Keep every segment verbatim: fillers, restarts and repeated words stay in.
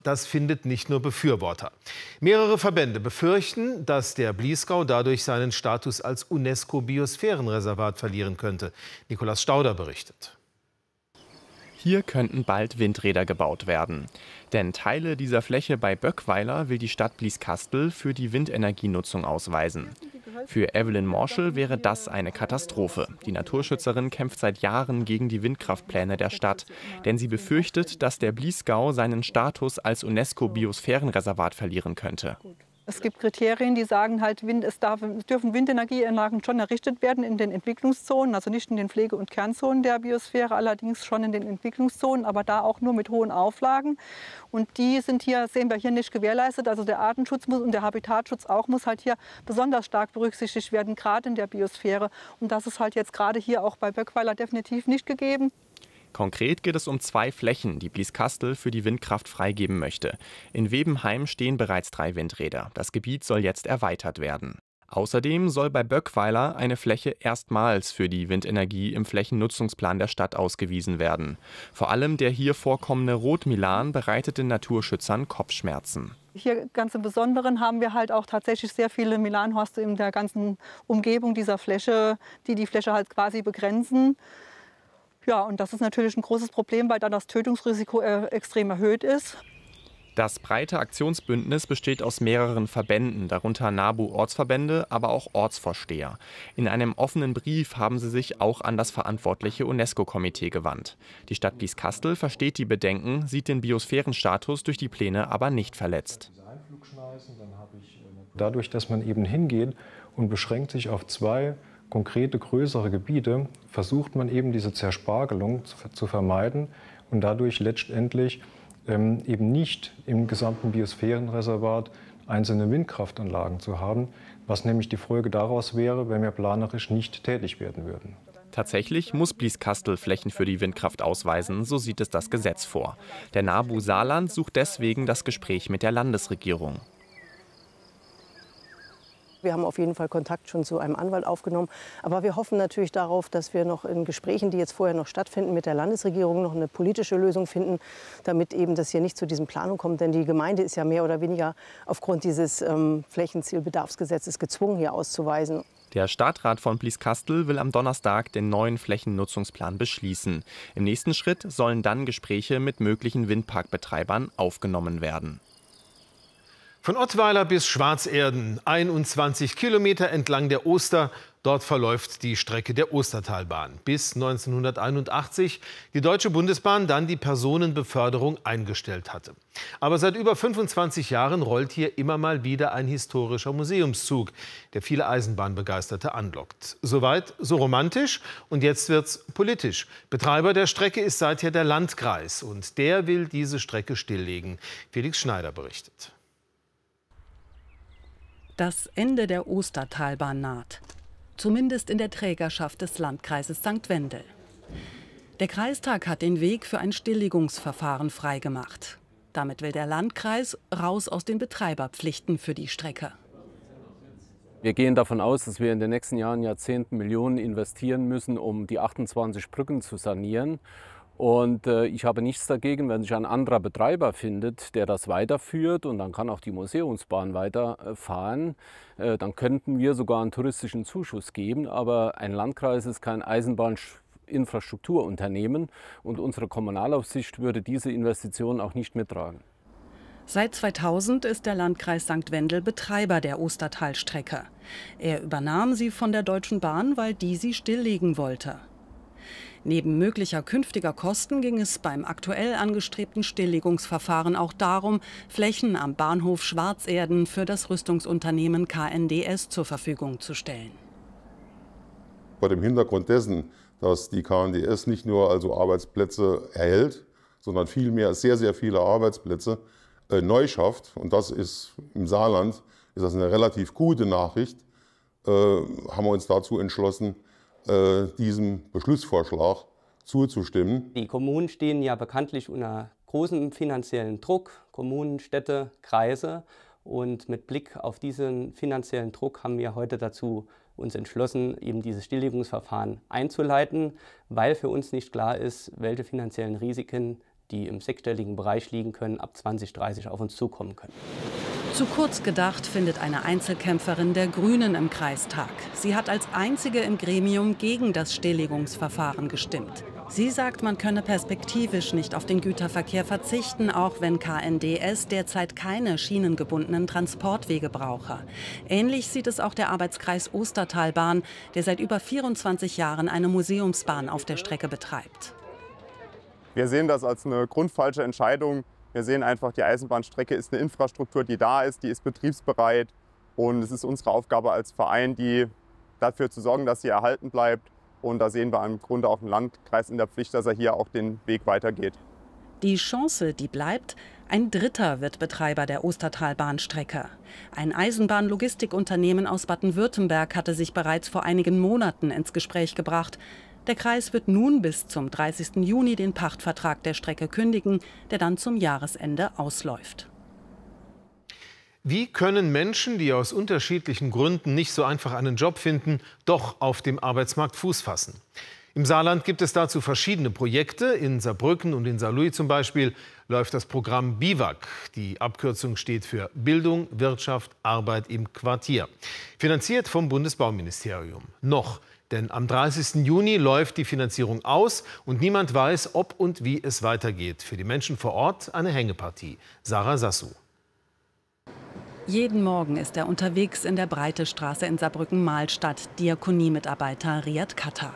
Das findet nicht nur Befürworter. Mehrere Verbände befürchten, dass der Bliesgau dadurch seinen Status als UNESCO-Biosphärenreservat verlieren könnte. Nikolaus Stauder berichtet. Hier könnten bald Windräder gebaut werden. Denn Teile dieser Fläche bei Böckweiler will die Stadt Blieskastel für die Windenergienutzung ausweisen. Für Evelyn Morschel wäre das eine Katastrophe. Die Naturschützerin kämpft seit Jahren gegen die Windkraftpläne der Stadt. Denn sie befürchtet, dass der Bliesgau seinen Status als UNESCO-Biosphärenreservat verlieren könnte. Es gibt Kriterien, die sagen halt, Wind, es, darf, es dürfen Windenergieanlagen schon errichtet werden in den Entwicklungszonen, also nicht in den Pflege- und Kernzonen der Biosphäre, allerdings schon in den Entwicklungszonen, aber da auch nur mit hohen Auflagen. Und die sind hier, sehen wir hier nicht gewährleistet. Also der Artenschutz muss und der Habitatschutz auch muss halt hier besonders stark berücksichtigt werden, gerade in der Biosphäre. Und das ist halt jetzt gerade hier auch bei Böckweiler definitiv nicht gegeben. Konkret geht es um zwei Flächen, die Blieskastel für die Windkraft freigeben möchte. In Webenheim stehen bereits drei Windräder. Das Gebiet soll jetzt erweitert werden. Außerdem soll bei Böckweiler eine Fläche erstmals für die Windenergie im Flächennutzungsplan der Stadt ausgewiesen werden. Vor allem der hier vorkommende Rotmilan bereitet den Naturschützern Kopfschmerzen. Hier ganz im Besonderen haben wir halt auch tatsächlich sehr viele Milanhorste in der ganzen Umgebung dieser Fläche, die die Fläche halt quasi begrenzen. Ja, und das ist natürlich ein großes Problem, weil dann das Tötungsrisiko äh, extrem erhöht ist. Das breite Aktionsbündnis besteht aus mehreren Verbänden, darunter NABU-Ortsverbände, aber auch Ortsvorsteher. In einem offenen Brief haben sie sich auch an das verantwortliche UNESCO-Komitee gewandt. Die Stadt Blieskastel versteht die Bedenken, sieht den Biosphärenstatus durch die Pläne aber nicht verletzt. Dadurch, dass man eben hingeht und beschränkt sich auf zwei konkrete größere Gebiete, versucht man eben diese Zerspargelung zu, zu vermeiden und dadurch letztendlich ähm, eben nicht im gesamten Biosphärenreservat einzelne Windkraftanlagen zu haben, was nämlich die Folge daraus wäre, wenn wir planerisch nicht tätig werden würden. Tatsächlich muss Blieskastel Flächen für die Windkraft ausweisen, so sieht es das Gesetz vor. Der NABU Saarland sucht deswegen das Gespräch mit der Landesregierung. Wir haben auf jeden Fall Kontakt schon zu einem Anwalt aufgenommen. Aber wir hoffen natürlich darauf, dass wir noch in Gesprächen, die jetzt vorher noch stattfinden, mit der Landesregierung noch eine politische Lösung finden, damit eben das hier nicht zu diesen Planungen kommt. Denn die Gemeinde ist ja mehr oder weniger aufgrund dieses ähm, Flächenzielbedarfsgesetzes gezwungen, hier auszuweisen. Der Stadtrat von Blieskastel will am Donnerstag den neuen Flächennutzungsplan beschließen. Im nächsten Schritt sollen dann Gespräche mit möglichen Windparkbetreibern aufgenommen werden. Von Ottweiler bis Schwarzerden, einundzwanzig Kilometer entlang der Oster. Dort verläuft die Strecke der Ostertalbahn. Bis neunzehnhunderteinundachtzig die Deutsche Bundesbahn dann die Personenbeförderung eingestellt hatte. Aber seit über fünfundzwanzig Jahren rollt hier immer mal wieder ein historischer Museumszug, der viele Eisenbahnbegeisterte anlockt. Soweit, so romantisch. Und jetzt wird's politisch. Betreiber der Strecke ist seither der Landkreis. Und der will diese Strecke stilllegen. Felix Schneider berichtet. Das Ende der Ostertalbahn naht. Zumindest in der Trägerschaft des Landkreises Sankt Wendel. Der Kreistag hat den Weg für ein Stilllegungsverfahren freigemacht. Damit will der Landkreis raus aus den Betreiberpflichten für die Strecke. Wir gehen davon aus, dass wir in den nächsten Jahren, Jahrzehnten Millionen investieren müssen, um die achtundzwanzig Brücken zu sanieren. Und äh, ich habe nichts dagegen, wenn sich ein anderer Betreiber findet, der das weiterführt, und dann kann auch die Museumsbahn weiterfahren. Äh, dann könnten wir sogar einen touristischen Zuschuss geben. Aber ein Landkreis ist kein Eisenbahninfrastrukturunternehmen und unsere Kommunalaufsicht würde diese Investitionen auch nicht mittragen. Seit zweitausend ist der Landkreis Sankt Wendel Betreiber der Ostertalstrecke. Er übernahm sie von der Deutschen Bahn, weil die sie stilllegen wollte. Neben möglicher künftiger Kosten ging es beim aktuell angestrebten Stilllegungsverfahren auch darum, Flächen am Bahnhof Schwarzerden für das Rüstungsunternehmen K N D S zur Verfügung zu stellen. Vor dem Hintergrund dessen, dass die K N D S nicht nur also Arbeitsplätze erhält, sondern vielmehr sehr, sehr viele Arbeitsplätze äh, neu schafft, und das ist im Saarland ist das eine relativ gute Nachricht, äh, haben wir uns dazu entschlossen, diesem Beschlussvorschlag zuzustimmen. Die Kommunen stehen ja bekanntlich unter großem finanziellen Druck, Kommunen, Städte, Kreise. Und mit Blick auf diesen finanziellen Druck haben wir heute dazu uns entschlossen, eben dieses Stilllegungsverfahren einzuleiten, weil für uns nicht klar ist, welche finanziellen Risiken die im sechsstelligen Bereich liegen können, ab zwanzig dreißig auf uns zukommen können. Zu kurz gedacht findet eine Einzelkämpferin der Grünen im Kreistag. Sie hat als einzige im Gremium gegen das Stilllegungsverfahren gestimmt. Sie sagt, man könne perspektivisch nicht auf den Güterverkehr verzichten, auch wenn K N D S derzeit keine schienengebundenen Transportwege brauche. Ähnlich sieht es auch der Arbeitskreis Ostertalbahn, der seit über vierundzwanzig Jahren eine Museumsbahn auf der Strecke betreibt. Wir sehen das als eine grundfalsche Entscheidung. Wir sehen einfach, die Eisenbahnstrecke ist eine Infrastruktur, die da ist, die ist betriebsbereit. Und es ist unsere Aufgabe als Verein, die dafür zu sorgen, dass sie erhalten bleibt. Und da sehen wir im Grunde auch den Landkreis in der Pflicht, dass er hier auch den Weg weitergeht. Die Chance, die bleibt, ein Dritter wird Betreiber der Ostertalbahnstrecke. Ein Eisenbahnlogistikunternehmen aus Baden-Württemberg hatte sich bereits vor einigen Monaten ins Gespräch gebracht. Der Kreis wird nun bis zum dreißigsten Juni den Pachtvertrag der Strecke kündigen, der dann zum Jahresende ausläuft. Wie können Menschen, die aus unterschiedlichen Gründen nicht so einfach einen Job finden, doch auf dem Arbeitsmarkt Fuß fassen? Im Saarland gibt es dazu verschiedene Projekte. In Saarbrücken und in Saarlouis zum Beispiel läuft das Programm BIWAG. Die Abkürzung steht für Bildung, Wirtschaft, Arbeit im Quartier. Finanziert vom Bundesbauministerium. Noch. Denn am dreißigsten Juni läuft die Finanzierung aus und niemand weiß, ob und wie es weitergeht. Für die Menschen vor Ort eine Hängepartie. Sarah Sassou. Jeden Morgen ist er unterwegs in der Breitestraße in Saarbrücken-Mahlstadt, Diakonie-Mitarbeiter Riyad Katta.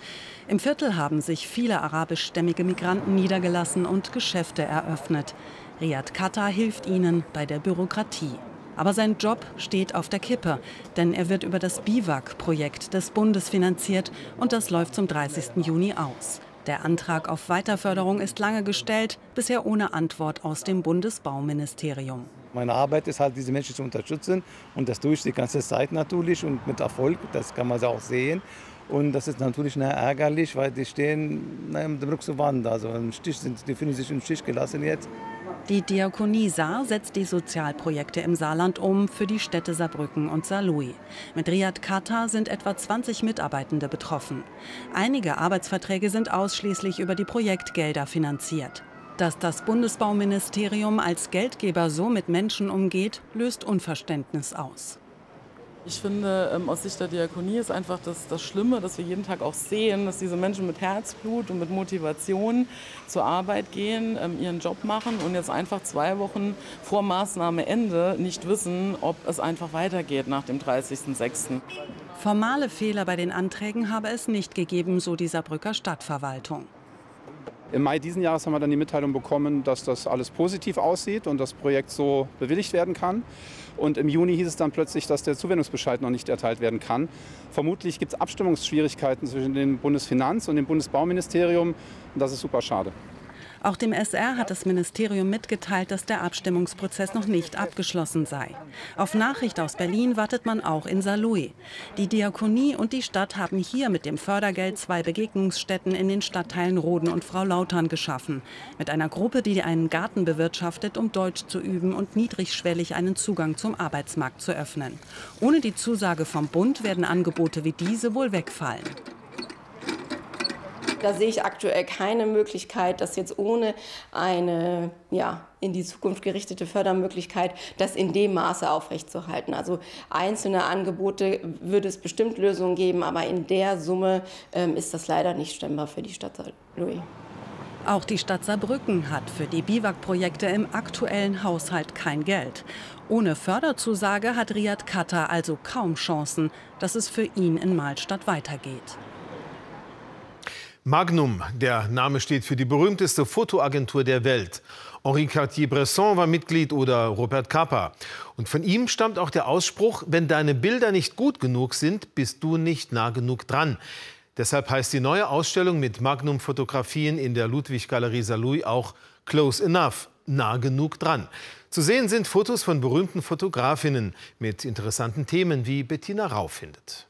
Im Viertel haben sich viele arabischstämmige Migranten niedergelassen und Geschäfte eröffnet. Riyad Katta hilft ihnen bei der Bürokratie. Aber sein Job steht auf der Kippe, denn er wird über das BIWAG-Projekt des Bundes finanziert und das läuft zum dreißigsten Juni aus. Der Antrag auf Weiterförderung ist lange gestellt, bisher ohne Antwort aus dem Bundesbauministerium. Meine Arbeit ist halt, diese Menschen zu unterstützen und das tue ich die ganze Zeit natürlich und mit Erfolg, das kann man auch sehen. Und das ist natürlich ärgerlich, weil die stehen na, mit dem Rücken zur Wand, also im Stich sind, die fühlen sich im Stich gelassen jetzt. Die Diakonie Saar setzt die Sozialprojekte im Saarland um für die Städte Saarbrücken und Saarlouis. Mit Riyad Katta sind etwa zwanzig Mitarbeitende betroffen. Einige Arbeitsverträge sind ausschließlich über die Projektgelder finanziert. Dass das Bundesbauministerium als Geldgeber so mit Menschen umgeht, löst Unverständnis aus. Ich finde, ähm, aus Sicht der Diakonie ist einfach das, das Schlimme, dass wir jeden Tag auch sehen, dass diese Menschen mit Herzblut und mit Motivation zur Arbeit gehen, ähm, ihren Job machen und jetzt einfach zwei Wochen vor Maßnahmeende nicht wissen, ob es einfach weitergeht nach dem dreißigsten sechsten Formale Fehler bei den Anträgen habe es nicht gegeben, so die Saarbrücker Stadtverwaltung. Im Mai diesen Jahres haben wir dann die Mitteilung bekommen, dass das alles positiv aussieht und das Projekt so bewilligt werden kann. Und im Juni hieß es dann plötzlich, dass der Zuwendungsbescheid noch nicht erteilt werden kann. Vermutlich gibt es Abstimmungsschwierigkeiten zwischen dem Bundesfinanz- und dem Bundesbauministerium. Und das ist super schade. Auch dem S R hat das Ministerium mitgeteilt, dass der Abstimmungsprozess noch nicht abgeschlossen sei. Auf Nachricht aus Berlin wartet man auch in Saarlouis. Die Diakonie und die Stadt haben hier mit dem Fördergeld zwei Begegnungsstätten in den Stadtteilen Roden und Frau Lautern geschaffen. Mit einer Gruppe, die einen Garten bewirtschaftet, um Deutsch zu üben und niedrigschwellig einen Zugang zum Arbeitsmarkt zu öffnen. Ohne die Zusage vom Bund werden Angebote wie diese wohl wegfallen. Da sehe ich aktuell keine Möglichkeit, dass jetzt ohne eine ja, in die Zukunft gerichtete Fördermöglichkeit das in dem Maße aufrechtzuerhalten. Also einzelne Angebote würde es bestimmt Lösungen geben, aber in der Summe ähm, ist das leider nicht stemmbar für die Stadt Saarlouis. Auch die Stadt Saarbrücken hat für die BIWAG-Projekte im aktuellen Haushalt kein Geld. Ohne Förderzusage hat Riyad Katta also kaum Chancen, dass es für ihn in Mahlstadt weitergeht. Magnum, der Name steht für die berühmteste Fotoagentur der Welt. Henri Cartier-Bresson war Mitglied oder Robert Capa. Und von ihm stammt auch der Ausspruch, wenn deine Bilder nicht gut genug sind, bist du nicht nah genug dran. Deshalb heißt die neue Ausstellung mit Magnum-Fotografien in der Ludwig-Galerie Saarlouis auch Close Enough, nah genug dran. Zu sehen sind Fotos von berühmten Fotografinnen mit interessanten Themen, wie Bettina Rau findet.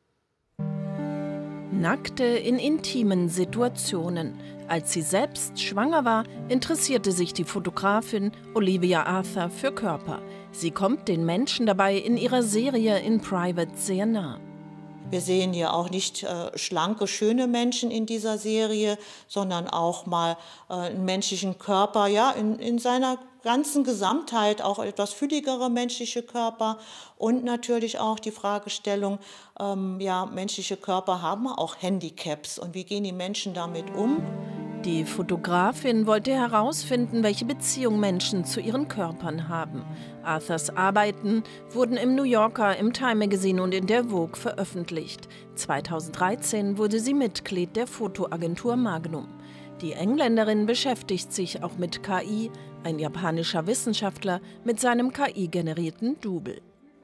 Nackte in intimen Situationen. Als sie selbst schwanger war, interessierte sich die Fotografin Olivia Arthur für Körper. Sie kommt den Menschen dabei in ihrer Serie In Private sehr nah. Wir sehen hier auch nicht äh, schlanke, schöne Menschen in dieser Serie, sondern auch mal äh, einen menschlichen Körper, ja, in, in seiner ganzen Gesamtheit, auch etwas fülligere menschliche Körper und natürlich auch die Fragestellung, ähm, ja, menschliche Körper haben auch Handicaps und wie gehen die Menschen damit um? Die Fotografin wollte herausfinden, welche Beziehung Menschen zu ihren Körpern haben. Arthurs Arbeiten wurden im New Yorker, im Time Magazine und in der Vogue veröffentlicht. zweitausenddreizehn wurde sie Mitglied der Fotoagentur Magnum. Die Engländerin beschäftigt sich auch mit K I, ein japanischer Wissenschaftler mit seinem K I-generierten Double.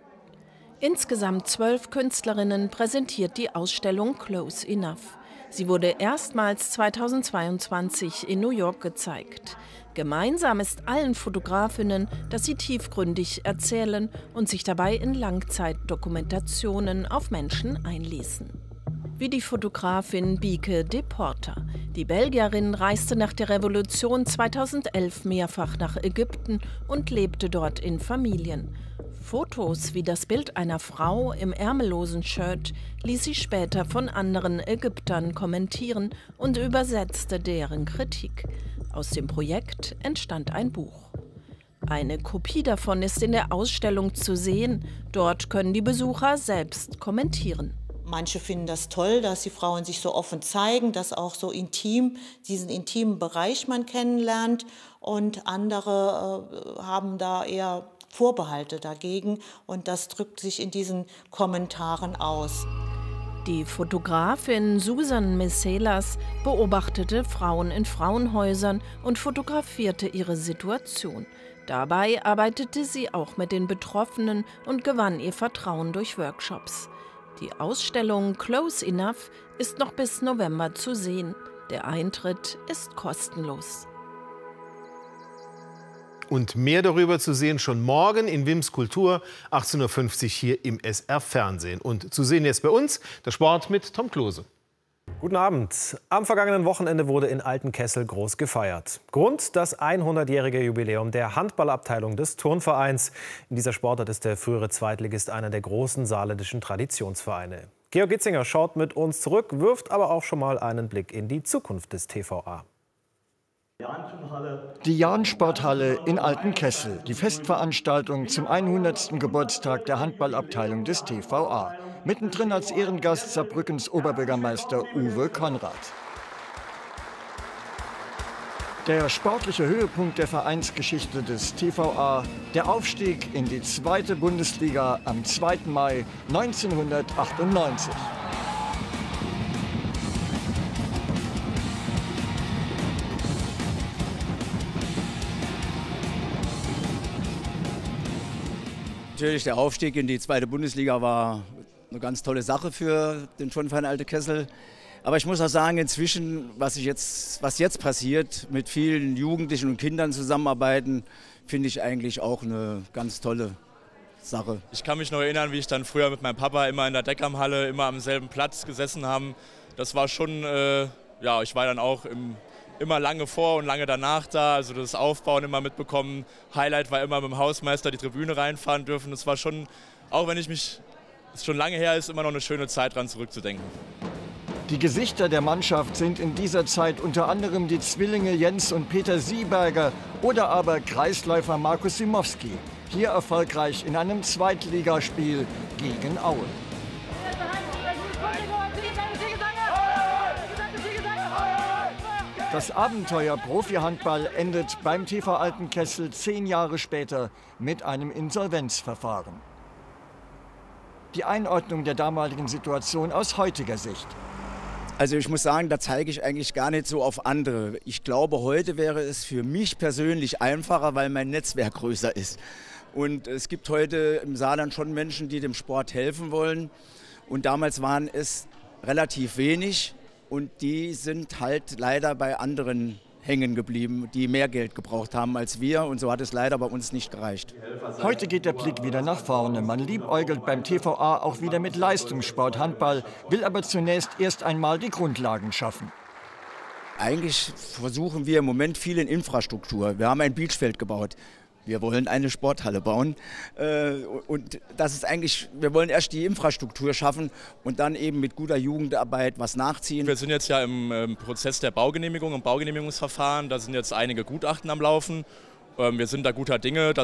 Insgesamt zwölf Künstlerinnen präsentiert die Ausstellung Close Enough. Sie wurde erstmals zweitausendzweiundzwanzig in New York gezeigt. Gemeinsam ist allen Fotografinnen, dass sie tiefgründig erzählen und sich dabei in Langzeitdokumentationen auf Menschen einließen. Wie die Fotografin Bieke de Porter. Die Belgierin reiste nach der Revolution zweitausendelf mehrfach nach Ägypten und lebte dort in Familien. Fotos wie das Bild einer Frau im ärmellosen Shirt ließ sie später von anderen Ägyptern kommentieren und übersetzte deren Kritik. Aus dem Projekt entstand ein Buch. Eine Kopie davon ist in der Ausstellung zu sehen. Dort können die Besucher selbst kommentieren. Manche finden das toll, dass die Frauen sich so offen zeigen, dass auch so intim, diesen intimen Bereich man kennenlernt. Und andere äh, haben da eher Vorbehalte dagegen. Und das drückt sich in diesen Kommentaren aus. Die Fotografin Susan Meselas beobachtete Frauen in Frauenhäusern und fotografierte ihre Situation. Dabei arbeitete sie auch mit den Betroffenen und gewann ihr Vertrauen durch Workshops. Die Ausstellung Close Enough ist noch bis November zu sehen. Der Eintritt ist kostenlos. Und mehr darüber zu sehen schon morgen in Wims Kultur, achtzehn Uhr fünfzig hier im S R Fernsehen. Und zu sehen jetzt bei uns der Sport mit Tom Klose. Guten Abend. Am vergangenen Wochenende wurde in Altenkessel groß gefeiert. Grund das hundertjährige Jubiläum der Handballabteilung des Turnvereins. In dieser Sportart ist der frühere Zweitligist einer der großen saarländischen Traditionsvereine. Georg Gitzinger schaut mit uns zurück, wirft aber auch schon mal einen Blick in die Zukunft des T V A. Die Jahn-Sporthalle in Altenkessel, die Festveranstaltung zum hundertsten Geburtstag der Handballabteilung des T V A. Mittendrin als Ehrengast Saarbrückens Oberbürgermeister Uwe Konrad. Der sportliche Höhepunkt der Vereinsgeschichte des T V A, der Aufstieg in die zweite Bundesliga am zweiten Mai neunzehnhundertachtundneunzig. Natürlich, der Aufstieg in die zweite Bundesliga war eine ganz tolle Sache für den Turnverein Altenkessel. Aber ich muss auch sagen, inzwischen, was, ich jetzt, was jetzt passiert, mit vielen Jugendlichen und Kindern zusammenarbeiten, finde ich eigentlich auch eine ganz tolle Sache. Ich kann mich noch erinnern, wie ich dann früher mit meinem Papa immer in der Deckhamhalle, immer am selben Platz gesessen haben. Das war schon, äh, ja, ich war dann auch im immer lange vor und lange danach da, also das Aufbauen immer mitbekommen. Highlight war immer mit dem Hausmeister die Tribüne reinfahren dürfen. Das war schon, auch wenn ich mich, es schon lange her ist, immer noch eine schöne Zeit dran zurückzudenken. Die Gesichter der Mannschaft sind in dieser Zeit unter anderem die Zwillinge Jens und Peter Sieberger oder aber Kreisläufer Markus Simowski. Hier erfolgreich in einem Zweitligaspiel gegen Aue. Das Abenteuer Profi-Handball endet beim T V Altenkessel zehn Jahre später mit einem Insolvenzverfahren. Die Einordnung der damaligen Situation aus heutiger Sicht. Also ich muss sagen, da zeige ich eigentlich gar nicht so auf andere. Ich glaube, heute wäre es für mich persönlich einfacher, weil mein Netzwerk größer ist. Und es gibt heute im Saarland schon Menschen, die dem Sport helfen wollen. Und damals waren es relativ wenig. Und die sind halt leider bei anderen hängen geblieben, die mehr Geld gebraucht haben als wir. Und so hat es leider bei uns nicht gereicht. Heute geht der Blick wieder nach vorne. Man liebäugelt beim T V A auch wieder mit Leistungssport, Handball, will aber zunächst erst einmal die Grundlagen schaffen. Eigentlich versuchen wir im Moment viel in Infrastruktur. Wir haben ein Beachfeld gebaut. Wir wollen eine Sporthalle bauen und das ist eigentlich, wir wollen erst die Infrastruktur schaffen und dann eben mit guter Jugendarbeit was nachziehen. Wir sind jetzt ja im Prozess der Baugenehmigung, im Baugenehmigungsverfahren, da sind jetzt einige Gutachten am Laufen. Wir sind da guter Dinge, dass